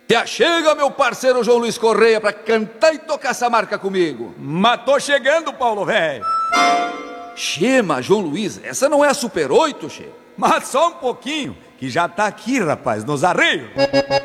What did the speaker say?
Já chega, meu parceiro João Luiz Correia, pra cantar e tocar essa marca comigo. Mas tô chegando, Paulo velho. Chema, João Luiz, essa não é a Super 8, che? Mas só um pouquinho, que já tá aqui, rapaz, nos arreios.